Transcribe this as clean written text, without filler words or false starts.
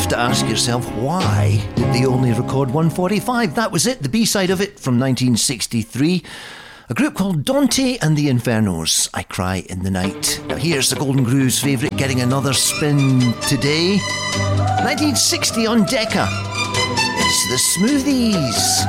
have to ask yourself, why did they only record 145? That was it, the B-side of it from 1963. A group called Dante and the Infernos, I Cry in the Night. Now here's the Golden Groove's favourite getting another spin today. 1960 on Decca. It's the Smoothies.